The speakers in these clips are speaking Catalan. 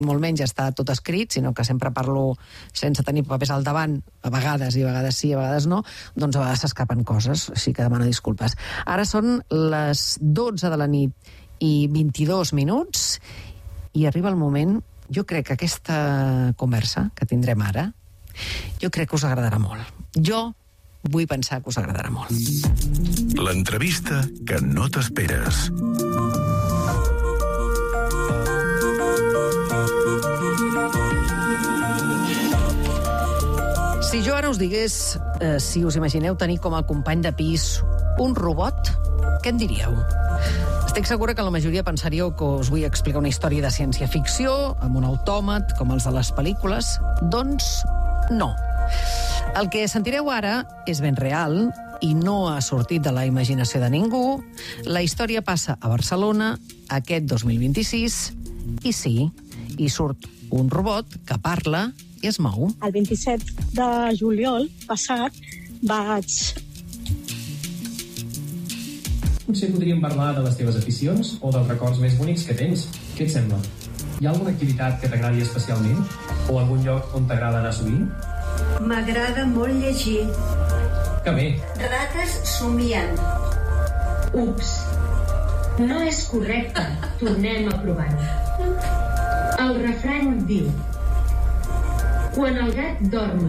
molt menys està tot escrit, sinó que sempre parlo sense tenir papers al davant, a vegades, i a vegades sí, a vegades no, doncs a vegades s'escapen coses, així que demano disculpes. Ara són les 12 de la nit i 22 minuts, i arriba el moment, jo crec que aquesta conversa que tindrem ara, jo crec que us agradarà molt. Jo vull pensar que us agradarà molt. L'entrevista que no t'esperes. Si jo ara us digués, si us imagineu tenir com a company de pis un robot, què en diríeu? Estic segura que la majoria pensaríeu que us vull explicar una història de ciència-ficció, amb un autòmat, com els de les pel·lícules. Doncs no. El que sentireu ara és ben real i no ha sortit de la imaginació de ningú. La història passa a Barcelona aquest 2026 i sí, hi surt un robot que parla i es mou. El 27 de juliol passat vaig... Potser podríem parlar de les teves aficions o dels records més bonics que tens. Què et sembla? Hi ha alguna activitat que t'agradi especialment? O algun lloc on t'agrada anar sovint? M'agrada molt llegir. Que bé. Rates somiant. Ups. No és correcte. Tornem a provar-ho. El refrany diu: quan el gat dorm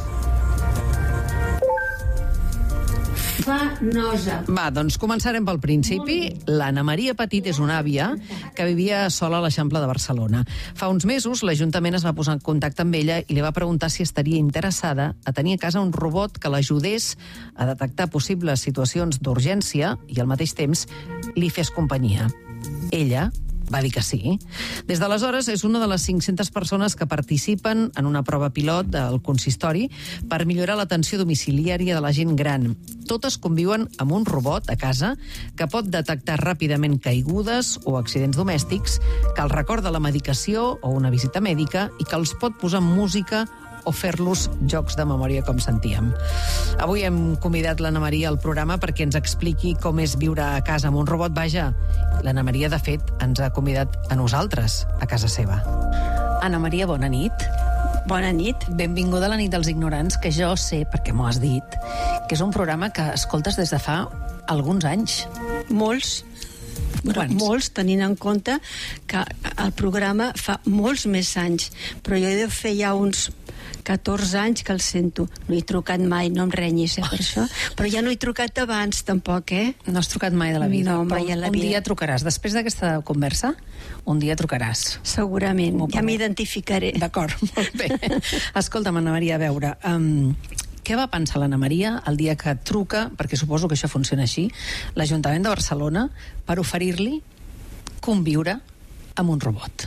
fa nosa. Va, doncs començarem pel principi. L'Anna Maria Petit és una àvia que vivia sola a l'Eixample de Barcelona. Fa uns mesos l'Ajuntament es va posar en contacte amb ella i li va preguntar si estaria interessada a tenir a casa un robot que l'ajudés a detectar possibles situacions d'urgència i al mateix temps li fes companyia. Ella va dir que sí. Des d'aleshores és una de les 500 persones que participen en una prova pilot del consistori per millorar l'atenció domiciliària de la gent gran. Totes conviuen amb un robot a casa que pot detectar ràpidament caigudes o accidents domèstics, que els recorda la medicació o una visita mèdica i que els pot posar música o fer-los jocs de memòria, com sentíem. Avui hem convidat l'Anna Maria al programa perquè ens expliqui com és viure a casa amb un robot. Vaja, l'Anna Maria, de fet, ens ha convidat a nosaltres a casa seva. Anna Maria, bona nit. Bona nit. Benvinguda a la nit dels ignorants, que jo sé, perquè m'ho has dit, que és un programa que escoltes des de fa alguns anys. Molts. Quants? Molts, tenint en compte que el programa fa molts més anys, però jo he de fer ja uns 14 anys que el sento. No he trucat mai, no em renyis, per això. Però ja no he trucat abans, tampoc, No has trucat mai de la vida. No, mai a la vida. Un dia trucaràs. Després d'aquesta conversa, un dia trucaràs. Segurament. Ja m'identificaré. D'acord, molt bé. Escolta'm, Anna Maria, a veure... Què va pensar l'Anna Maria el dia que truca, perquè suposo que això funciona així, l'Ajuntament de Barcelona per oferir-li conviure amb un robot?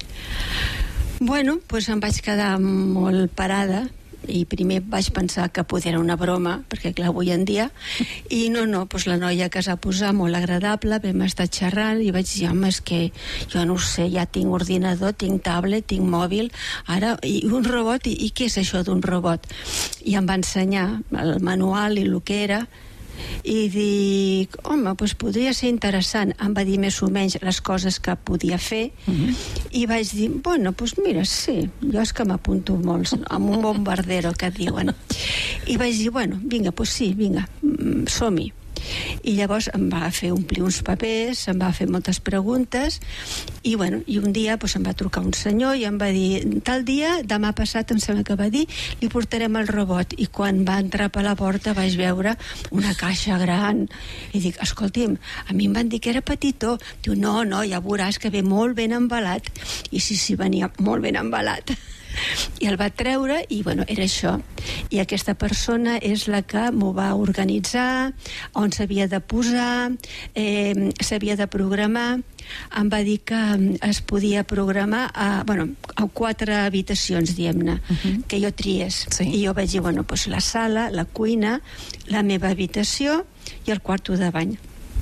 Bueno, doncs em vaig quedar molt parada i primer vaig pensar que podia era una broma, perquè clar, avui en dia, i no, doncs la noia que es va posar molt agradable, vam estar xerrant i vaig dir, home, és que jo no ho sé, ja tinc ordinador, tinc tablet, tinc mòbil, ara, i un robot, i què és això d'un robot? I em va ensenyar el manual i el que era, i dic, home, doncs podria ser interessant. Em va dir més o menys les coses que podia fer, i vaig dir, bueno, doncs mira, sí, jo és que m'apunto molts, amb un bombardero que diuen, i vaig dir, bueno, vinga, doncs sí, vinga, som-hi. I llavors em va fer omplir uns papers, em va fer moltes preguntes, i bueno, i un dia doncs, em va trucar un senyor i em va dir, tal dia, demà passat em sembla que va dir, li portarem el robot. I quan va entrar per la porta vaig veure una caixa gran i dic, escolti'm, a mi em van dir que era petitó. Diu, no, ja veuràs que ve molt ben embalat. I sí, venia molt ben embalat. I el va treure i bueno, era això. I aquesta persona és la que m'ho va organitzar, on s'havia de posar, s'havia de programar. Em va dir que es podia programar a 4 habitacions, diguem-ne, que jo triés. Sí. I jo vaig dir, bueno, doncs la sala, la cuina, la meva habitació i el quarto de bany.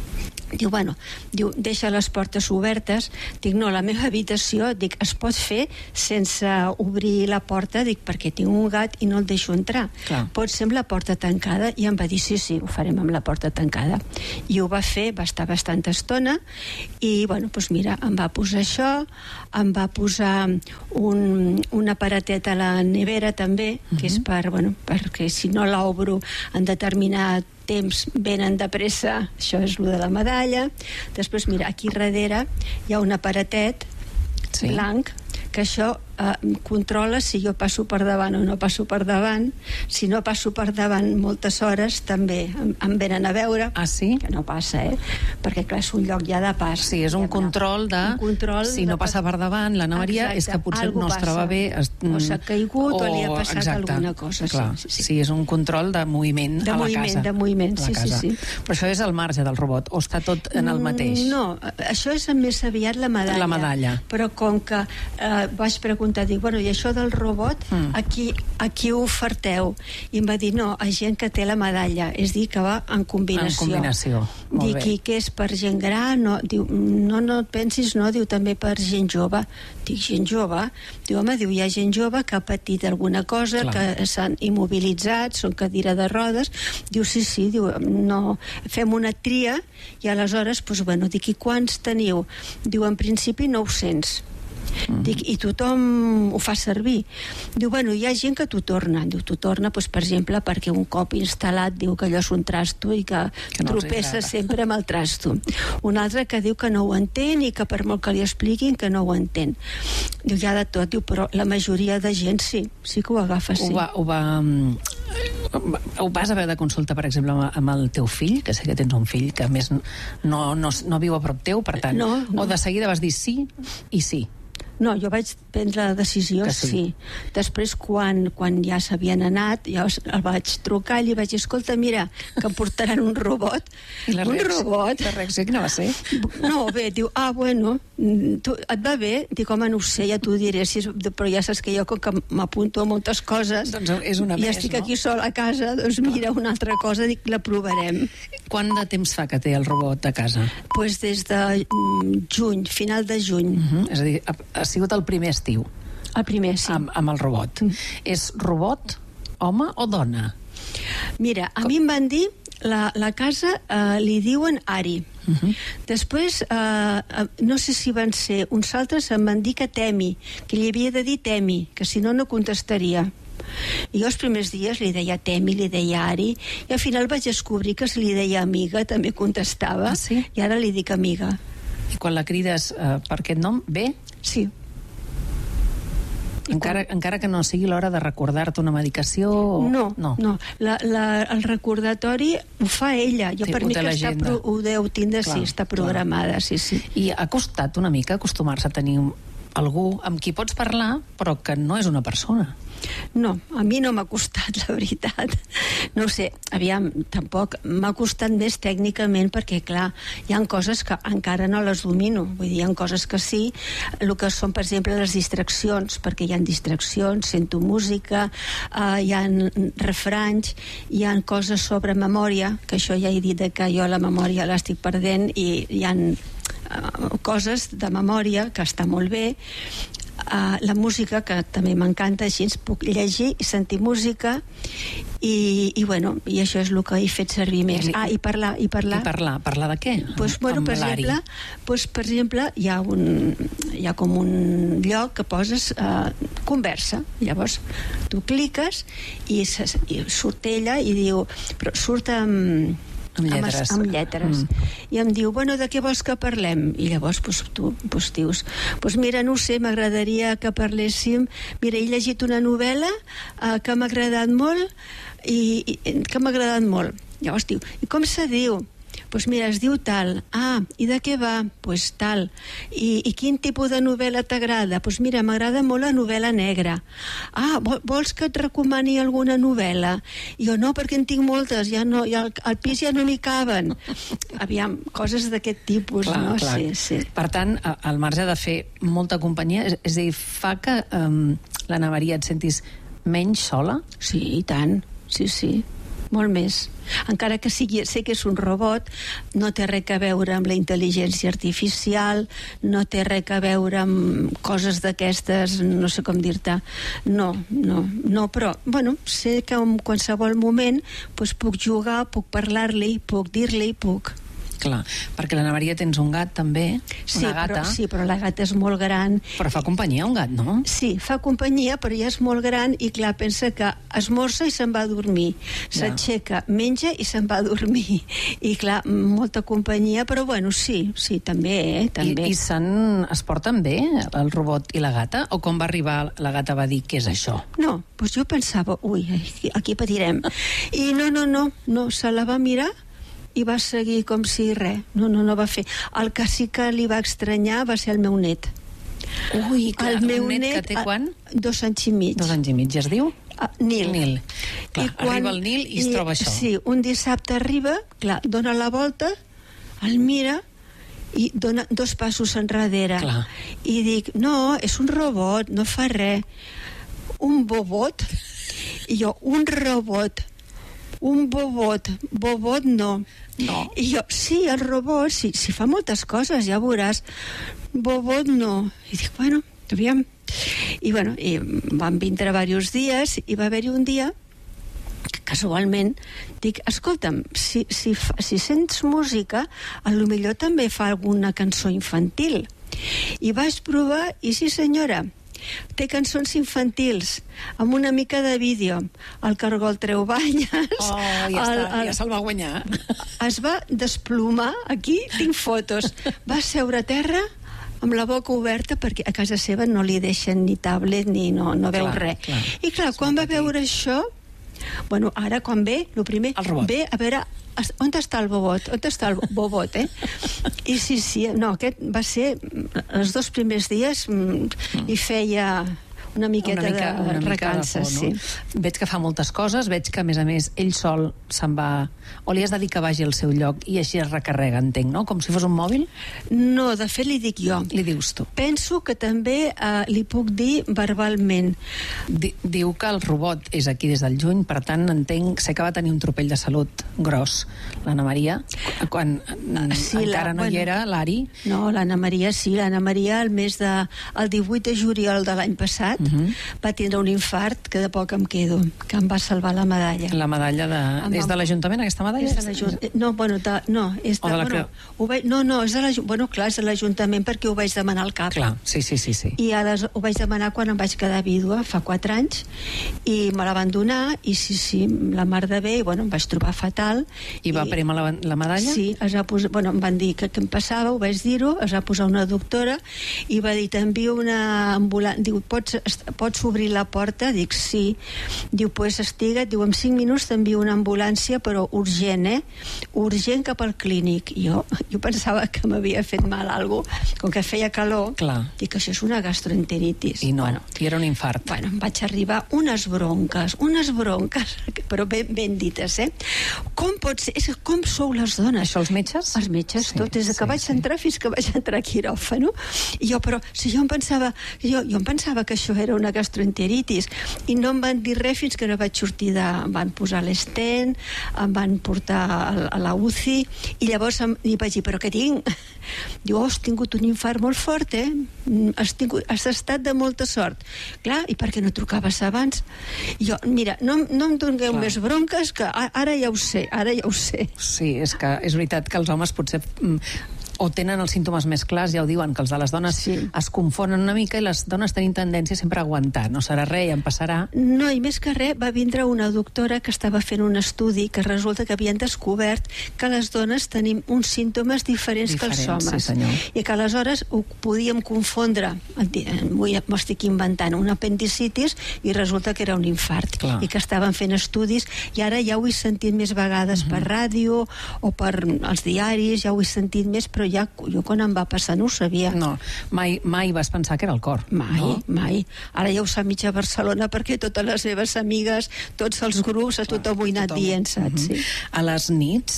Diu, deixa les portes obertes. Dic, no, la meva habitació, dic, es pot fer sense obrir la porta, dic, perquè tinc un gat i no el deixo entrar. Clar. Pot ser amb la porta tancada? I em va dir, sí, ho farem amb la porta tancada. I ho va fer, va estar bastanta estona, i, doncs mira, em va posar això, em va posar un aparatet a la nevera també, que és perquè si no l'obro en determinat temps venen de pressa, això és lo de la medalla. Després, mira, aquí darrere hi ha un aparatet blanc, que això controla si jo passo per davant o no passo per davant. Si no passo per davant moltes hores, també em venen a veure. Ah, sí? Que no passa, perquè clar, és un lloc ja de pas. Sí, és un control de... Si no passa per davant l'Anna Maria, és que potser no es troba bé... O s'ha caigut o li ha passat alguna cosa. Clar, sí, és un control de moviment a la casa. De moviment, sí. Però això és al marge del robot, o està tot en el mateix? No, això és més aviat la medalla. La medalla. Però com que vaig preguntar, dic, i això del robot, a qui ho oferteu? I em va dir, no, a gent que té la medalla, és dir, que va en combinació. En combinació, molt bé. Dic, que és per gent gran? No, diu, no et pensis, no, diu, també per gent jove. Dic, gent jove? Diu, home, hi ha gent jove que ha patit alguna cosa, que s'han immobilitzat, són cadira de rodes. Diu, sí, diu, no, fem una tria, i aleshores, dic, i quants teniu? Diu, en principi 900. Dic, i tothom ho fa servir? Diu, hi ha gent que t'ho torna. Diu, t'ho torna, per exemple, perquè un cop instal·lat diu que allò és un trasto i que tropessa sempre amb el trasto. Un altre que diu que no ho entén i que per molt que li expliquin que no ho entén. Diu, hi ha de tot, diu, però la majoria de gent sí que ho agafa, sí. Ho vas haver de consultar, per exemple, amb el teu fill, que sé que tens un fill que a més no viu a prop teu, per tant, o de seguida vas dir sí i sí? No, jo vaig prendre la decisió, sí. Després, quan ja s'havien anat, jo el vaig trucar i li vaig dir, escolta, mira, que em portaran un robot. La reacció quina va ser? No, bé, diu, et va bé? Dic, home, no ho sé, ja t'ho diré, però ja saps que jo, com que m'apunto a moltes coses, i estic aquí sola a casa, doncs mira, una altra cosa, dic, la provarem. Quant de temps fa que té el robot a casa? Doncs des de juny, final de juny. És a dir, ha sigut el primer estiu. El primer, sí. Amb el robot. És robot, home o dona? Mira, a mi em van dir, la casa li diuen Ari. Després, no sé si van ser uns altres, em van dir que Temi, que li havia de dir Temi, que si no, no contestaria. I jo els primers dies li deia Temi, li deia Ari, i al final vaig descobrir que si li deia amiga també contestava, i ara li dic amiga. I quan la crides per aquest nom, bé? Sí. Encara que no sigui l'hora de recordar-te una medicació? No. El recordatori ho fa ella. Jo per mi que ho deu tindre, sí, està programada, sí. I ha costat una mica acostumar-se a tenir algú amb qui pots parlar, però que no és una persona? No, a mi no m'ha costat, la veritat. No ho sé, aviam, tampoc m'ha costat més tècnicament perquè, clar, hi ha coses que encara no les domino. Vull dir, hi ha coses que sí, el que són, per exemple, les distraccions, perquè hi ha distraccions, sento música, hi ha refranys, hi ha coses sobre memòria, que això ja he dit que jo la memòria l'estic perdent, i hi ha coses de memòria que està molt bé. La música, que també m'encanta, així puc llegir i sentir música, i això és el que he fet servir més. I parlar. I parlar de què? Per exemple, hi ha com un lloc que poses conversa. Llavors tu cliques i surt ella i diu, però surt amb lletres. I em diu, de què vols que parlem? I llavors tu dius, mira, no ho sé, m'agradaria que parléssim, mira, he llegit una novel·la que m'ha agradat molt, llavors diu, i com se diu? Mira, es diu tal. I de què va? Tal. I quin tipus de novel·la t'agrada? Mira, m'agrada molt la novel·la negra. Vols que et recomani alguna novel·la? I jo, no, perquè en tinc moltes, al pis ja no m'hi caben. Aviam, coses d'aquest tipus, no? Sí. Per tant, al marge de fer molta companyia, és a dir, fa que l'Anna Maria et sentis menys sola? Sí, i tant, sí. molt més. Encara que sé que és un robot, no té res a veure amb la intel·ligència artificial, no té res a veure amb coses d'aquestes, no sé com dir-te. No, però, bueno, sé que en qualsevol moment doncs puc jugar, puc parlar-li, puc dir-li, puc... Clar, perquè l'Anna Maria tens un gat també, una gata. Sí, però la gata és molt gran. Però fa companyia un gat, no? Sí, fa companyia, però ja és molt gran i clar, pensa que esmorza i se'n va a dormir. S'aixeca, menja i se'n va a dormir. I clar, molta companyia, però bueno, sí, també, també. I es porten bé, el robot i la gata? O quan va arribar la gata va dir, què és això? No, doncs jo pensava, ui, aquí patirem. I no, se la va mirar i va seguir com si res. No va fer. El que sí que li va estranyar va ser el meu net. Ui, clar, el meu net que té quan? 2 anys i mig. 2 anys i mig, ja es diu? Nil. Clar, arriba el Nil i es troba això. Sí, un dissabte arriba, clar, dona la volta, el mira i dona 2 passos enrere. Clar. I dic, no, és un robot, no fa res. Un bobot? I jo, un robot. Un bobot no. I jo, sí, el robot, sí, fa moltes coses, ja veuràs. Bobot no. I dic, bueno, aviam. I van vindre diversos dies i va haver-hi un dia que casualment dic, escolta'm, si sents música, potser també fa alguna cançó infantil. I vaig provar i sí senyora, té cançons infantils amb una mica de vídeo. El Cargol treu banyes. Ja se'l va guanyar. Es va desplomar, aquí tinc fotos, va seure a terra amb la boca oberta perquè a casa seva no li deixen ni tablet ni no veu res. I clar, quan va veure això, ara quan ve, el primer ve a veure on està el bobot, I sí, no, aquest va ser els 2 primers dies i feia una miqueta de recança, sí. Veig que fa moltes coses, veig que a més ell sol se'n va, o li has de dir que vagi al seu lloc i així es recarrega, entenc, no? Com si fos un mòbil? No, de fet li dic jo. Li dius tu. Penso que també li puc dir verbalment. Diu que el robot és aquí des del juny, per tant entenc, sé que va tenir un tropell de salut gros, l'Anna Maria, quan encara no hi era l'Ari. No, l'Anna Maria sí, l'Anna Maria el 18 de juliol de l'any passat va tindre un infart que de poc em quedo, que em va salvar la medalla. La medalla és de l'Ajuntament, aquesta medalla? És de l'Ajuntament. No, és de l'Ajuntament. Bueno, clar, és de l'Ajuntament perquè ho vaig demanar al CAP. Clar, sí. I ho vaig demanar quan em vaig quedar vídua, fa 4 anys, i me la van donar, i sí, la mar de bé, i em vaig trobar fatal. I va prémer la medalla? Sí, em van dir que em passava, ho vaig dir-ho, es va posar una doctora, i va dir, t'envio una ambulància, diu, pots obrir la porta? Dic, sí. Diu, pues estigua't, diu, en 5 minuts t'envio una ambulància, però urgent, urgent cap al clínic. Jo pensava que m'havia fet mal alguna cosa, com que feia calor. Clar. Dic, això és una gastroenteritis. I no, i era un infart. Em vaig arribar unes bronques, però ben dites, Com pot ser? Com sou les dones? Això els metges? Els metges, tot, des que vaig entrar fins que vaig entrar a quiròfano. I jo, però, si jo em pensava que això era una gastroenteritis, i no em van dir res fins que no vaig sortir em van posar l'estent, em van portar a la UCI, i llavors li vaig dir, però què tinc? Diu, has tingut un infart molt fort, has estat de molta sort. Clar, i per què no trucaves abans? I jo, mira, no em dongueu més bronques, que ara ja ho sé. Sí, és veritat que els homes potser o tenen els símptomes més clars, ja ho diuen, que els de les dones es confonen una mica, i les dones tenim tendència sempre a aguantar. No serà res, ja em passarà. No, i més que res, va vindre una doctora que estava fent un estudi que resulta que havien descobert que les dones tenim uns símptomes diferents que els homes. Sí, senyor. I que aleshores ho podíem confondre, m'ho estic inventant, un apendicitis, i resulta que era un infart. Clar. I que estaven fent estudis, i ara ja ho he sentit més vegades per ràdio o per els diaris, ja ho he sentit més, però ja jo quan em va passar no ho sabia. No, mai vas pensar que era el cor. Mai. Ara ja ho sap mitja Barcelona perquè totes les meves amigues, tots els grups, a tothom ho he anat dient, saps? Sí. A les nits,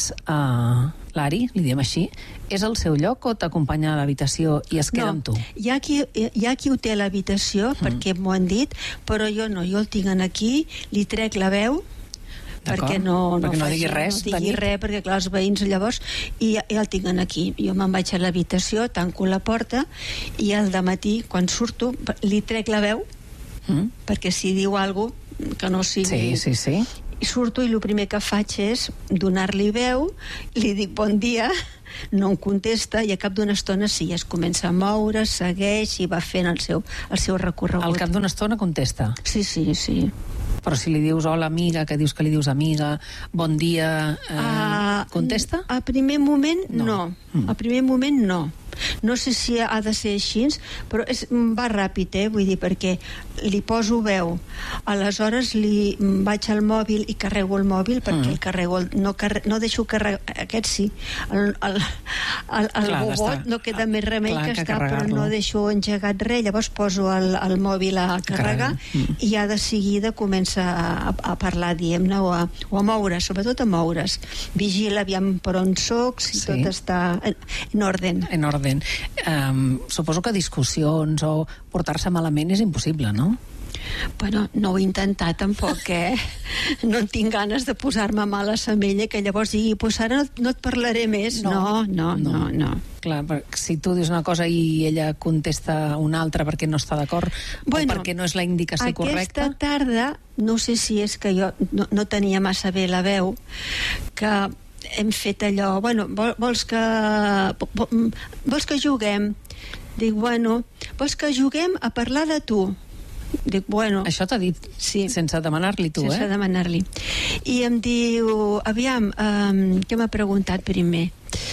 l'Ari, li diem així, és el seu lloc o t'acompanya a l'habitació i es queda amb tu? Hi ha qui ho té a l'habitació perquè m'ho han dit, però jo no, jo el tinc aquí, li trec la veu, perquè no digui res. No digui res, perquè clar, els veïns llavors, i ja el tinguin aquí. Jo me'n vaig a l'habitació, tanco la porta, i al dematí, quan surto, li trec la veu, perquè si diu alguna cosa que no sigui... Sí. I surto i el primer que faig és donar-li veu, li dic bon dia, no em contesta, i a cap d'una estona sí, es comença a moure, segueix i va fent el seu recorregut. Al cap d'una estona contesta? Sí. Però si li dius hola amiga, que dius que li dius amiga, bon dia, contesta? A primer moment no. A primer moment no. No sé si ha de ser així, però va ràpid, vull dir, perquè li poso veu, aleshores li vaig al mòbil i carrego el mòbil, perquè el carrego, no deixo carregar, aquest sí, el bobot no queda més remei que està, però no deixo engegat res, llavors poso el mòbil a carregar i ja de seguida comença a parlar, diguem-ne, o a moure, sobretot a moure's. Vigila aviam per on soc, si tot està en ordre. En ordre. Suposo que discussions o portar-se malament és impossible, no? Bueno, no ho he intentat tampoc, no en tinc ganes de posar-me males amb ella, que llavors digui, pues ara no et parlaré més. No. Clar, si tu dius una cosa i ella contesta una altra perquè no està d'acord, o perquè no és la indicació correcta... Aquesta tarda, no sé si és que jo no tenia massa bé la veu, que hem fet allò, bueno, vols que juguem? Dic, bueno, vols que juguem a parlar de tu? Dic, bueno... Això t'ha dit sense demanar-li tu, sense demanar-li. I em diu, aviam, què m'ha preguntat primer?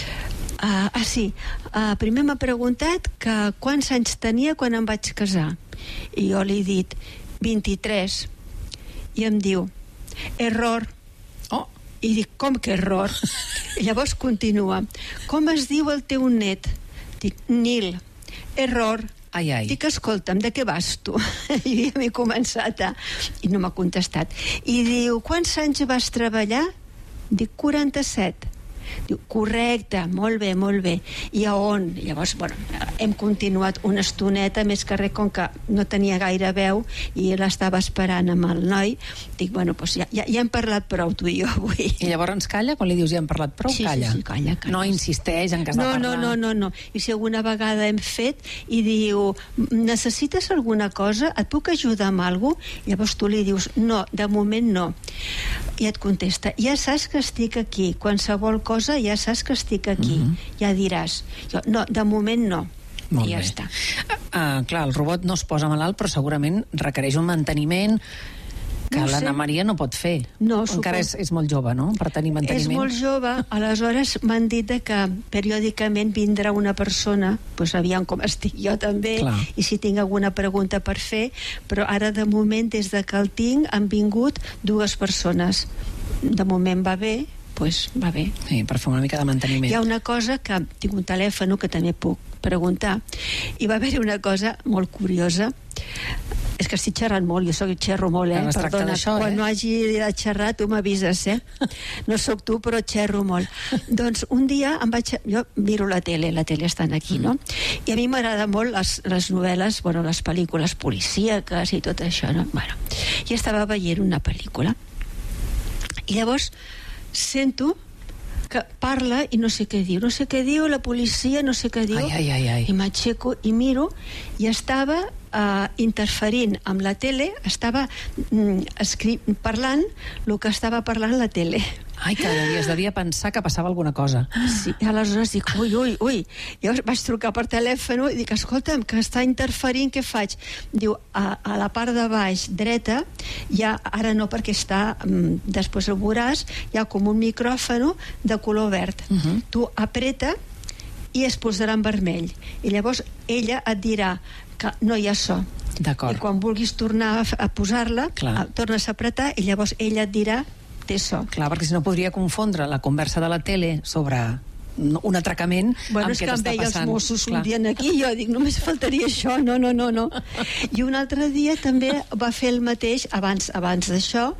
Primer m'ha preguntat que quants anys tenia quan em vaig casar. I jo li he dit 23. I em diu, error. I dic, com que error? I llavors continua, com es diu el teu net? Dic, Nil. Error. Ai. Dic, escolta'm, de què vas tu? I m'he començat i no m'ha contestat. I diu, quants anys vas treballar? Dic, 47. Diu, correcte, molt bé. I a on? Llavors, bueno, hem continuat una estoneta, més que res, com que no tenia gaire veu i l'estava esperant amb el noi. Dic, bueno, doncs ja hem parlat prou, tu i jo, avui. I llavors calla? Quan li dius ja hem parlat prou, calla? Sí, calla. No insisteix en que has de parlar? No. I si alguna vegada hem fet i diu, necessites alguna cosa? Et puc ajudar amb alguna cosa? Llavors tu li dius, no, de moment no. I et contesta, ja saps que estic aquí, qualsevol cosa ja saps que estic aquí, ja diràs. Jo, no, de moment no. Molt i ja bé. està. Clar, el robot no es posa malalt, però segurament requereix un manteniment que l'Anna Maria no pot fer. No, encara és molt jove, no?, per tenir manteniment. És molt jove, aleshores m'han dit que periòdicament vindrà una persona, doncs aviam com estic jo també, i si tinc alguna pregunta per fer, però ara de moment, des de que el tinc, han vingut 2 persones. De moment va bé, doncs va bé. Sí, per fer una mica de manteniment. Hi ha una cosa que tinc un telèfon que també puc preguntar, i va haver una cosa molt curiosa. És que estic xerrant molt, jo xerro molt, perdona, quan no hagi de xerrar tu m'avises, no sóc tu però xerro molt. Doncs un dia jo miro la tele estan aquí, no? I a mi m'agrada molt les novel·les, bueno, les pel·lícules policíaques i tot això, no? Bueno, i estava veient una pel·lícula i llavors sento que parla i no sé què diu, la policia no sé què diu, i m'aixeco i miro i estava interferint amb la tele, estava parlant el que estava parlant la tele. Ai, cada dia es devia pensar que passava alguna cosa. Sí, aleshores dic, ui. Llavors vaig trucar per telèfon i dic, escolta'm, que està interferint, què faig? Diu, a la part de baix dreta, ja, ara no perquè està, després ho veuràs, hi ha com un micròfon de color verd. Tu apreta i es posarà en vermell. I llavors ella et dirà que no hi ha so. D'acord. I quan vulguis tornar a posar-la, tornes a apretar i llavors ella et dirà té so. Clar, perquè si no podria confondre la conversa de la tele sobre un atracament amb què t'està passant. És que em veia els Mossos un dia aquí i jo dic, només faltaria això, no. I un altre dia també va fer el mateix abans d'això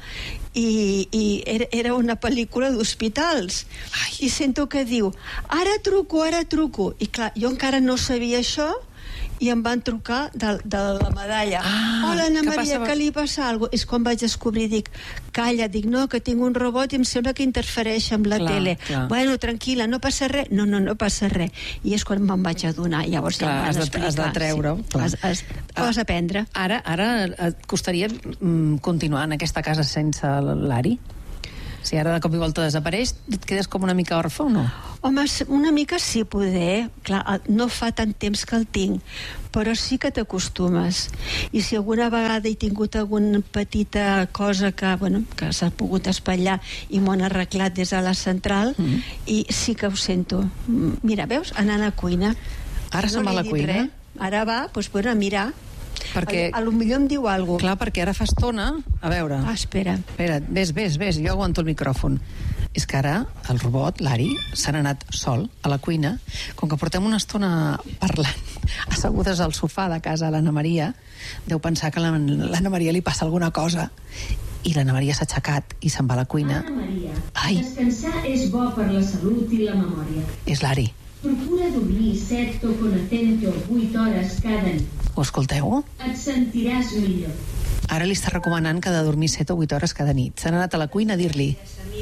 i era una pel·lícula d'hospitals i sento que diu, ara truco i clar, jo encara no sabia això i em van trucar de la medalla. Hola, Anna Maria, que li passa alguna cosa? És quan vaig descobrir, dic, calla, dic, no, que tinc un robot i em sembla que interfereix amb la tele. Bueno, tranquil·la, no passa res. No passa res. I és quan me'n vaig adonar. Llavors ja em van explicar. Has de treure-ho. Has d'aprendre. Ara et costaria continuar en aquesta casa sense l'Ari? Si ara de cop i volta desapareix, et quedes com una mica orfe o no? Home, una mica sí, poder. Clar, no fa tant temps que el tinc, però sí que t'acostumes. I si alguna vegada he tingut alguna petita cosa que s'ha pogut espatllar i m'ho han arreglat des de la central, i sí que ho sento. Mira, veus? Anant a cuina. Ara se'n va a la cuina? Ara va, doncs, a mirar. Perquè... A lo millor em diu alguna cosa. Clar, perquè ara fa estona... A veure... Espera. Espera't, ves, jo aguanto el micròfon. És que ara el robot, l'Ari, s'ha anat sol a la cuina. Com que portem una estona parlant, assegudes al sofà de casa a l'Anna Maria, deu pensar que a l'Anna Maria li passa alguna cosa. I l'Anna Maria s'ha aixecat i se'n va a la cuina. Anna Maria, descansar és bo per la salut i la memòria. És l'Ari. Procura dormir 7 o con atento 8 hores cada nit. Ho escolteu? Et sentiràs millor. Ara li està recomanant que ha de dormir 7 o 8 hores cada nit. S'ha anat a la cuina a dir-li.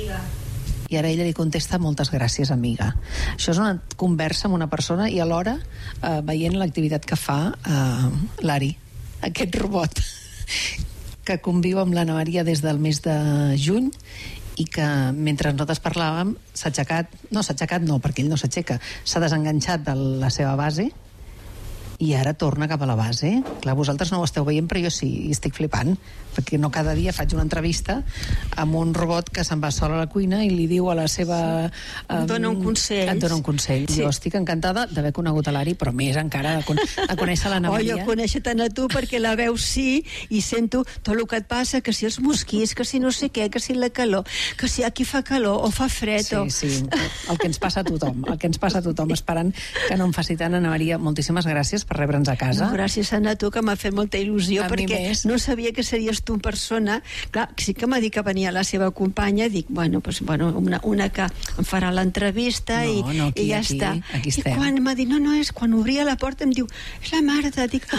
I ara ella li contesta, moltes gràcies, amiga. Això és una conversa amb una persona i alhora veient l'activitat que fa l'Ari, aquest robot que conviu amb l'Anna Maria des del mes de juny i que mentre nosaltres parlàvem s'ha aixecat perquè ell no s'aixeca, s'ha desenganxat de la seva base i ara torna cap a la base. Clar, vosaltres no ho esteu veient, però jo sí, i estic flipant, perquè no cada dia faig una entrevista amb un robot que se'n va sol a la cuina i li diu a la seva... Et dona un consell. Et dona un consell. Sí. Jo estic encantada d'haver conegut a l'Ari, però més encara de conèixer l'Anna Maria. Jo conèixer tant a tu, perquè la veus sí, i sento tot el que et passa, que si els mosquits, que si no sé què, que si la calor, que si aquí fa calor o fa fred. Sí, el que ens passa a tothom, esperant que no em faci tant. Anna Maria, moltíssimes gràcies per rebre'ns a casa. No, gràcies a tu, que m'ha fet molta il·lusió, perquè no sabia que series tu en persona. Clar, sí que m'ha dit que venia la seva companya, dic, una que em farà l'entrevista i ja està. Aquí estem. I quan m'ha dit, és quan obria la porta em diu, és la Marta, dic,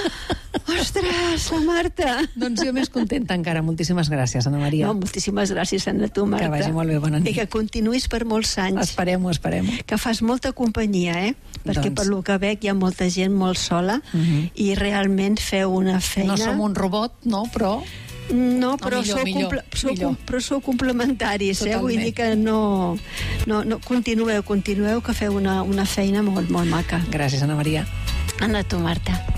ostres, la Marta. Doncs jo més contenta encara, moltíssimes gràcies, Anna Maria. No, moltíssimes gràcies a tu, Marta. Que vagi molt bé, bona nit. I que continuïs per molts anys. Esperem-ho. Que fas molta companyia, perquè per lo que veig hi ha molta gent molt sola i realment feu una feina... No som un robot, no, però... No, però sou complementaris, vull dir que no continueu, que feu una feina molt, molt maca. Gràcies, Anna Maria. A tu, Marta.